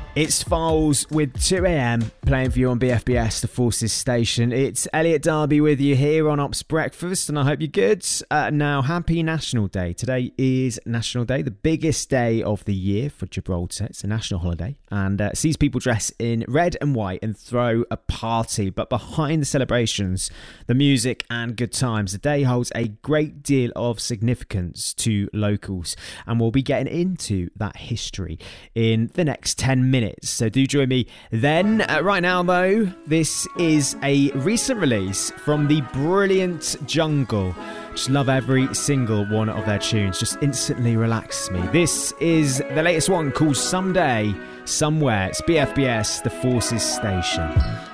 It's Foals with 2 a.m. playing for you on BFBS, the Forces station. It's Elliot Darby with you here on Ops Breakfast, and I hope you're good. Now, happy National Day. Today is National Day, the biggest day of the year for Gibraltar. It's a national holiday and sees people dress in red and white and throw a party. But behind the celebrations, the music and good times, the day holds a great deal of significance to locals, and we'll be getting into that history in the next 10 minutes. So do join me then. Right now, though, this is a recent release from the brilliant Jungle. Just love every single one of their tunes. Just instantly relaxes me. This is the latest one called Someday, Somewhere. It's BFBS, the Forces station.